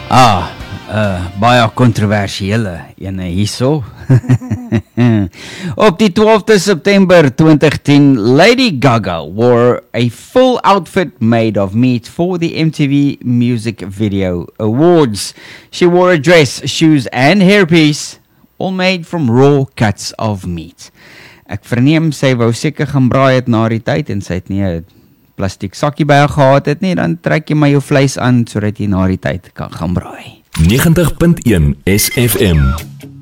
Baie kontroversiële ene hierso. Op die 12de September 2010, Lady Gaga wore a full outfit made of meat for the MTV Music Video Awards. She wore a dress, shoes and hairpiece, all made from raw cuts of meat. Ek verneem sy wou seker gaan braai het na die tyd en sy het nie 'n plastiek sakkie by haar gehad het nie, dan trek jy maar jou vleis aan sodat jy na die tyd kan gaan braai. 90.1 SFM